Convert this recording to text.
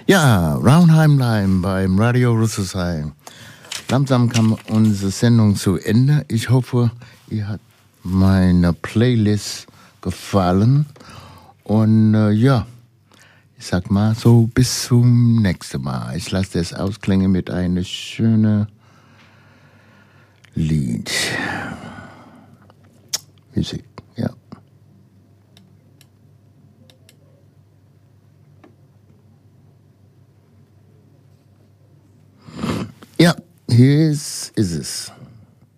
Ja, Raunheimlein beim Radio Rüsselsheim. Langsam kam unsere Sendung zu Ende. Ich hoffe, ihr hat meine Playlist gefallen. Und ja, ich sag mal so, bis zum nächsten Mal. Ich lasse das ausklingen mit einem schönen Lied. Musik, ja. Ja, hier ist es.